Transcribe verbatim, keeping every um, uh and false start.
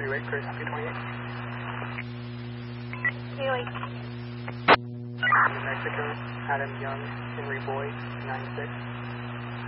three right, clear, copy twenty-eight. New Mexico, Adam Young, Henry Boyd, nine six.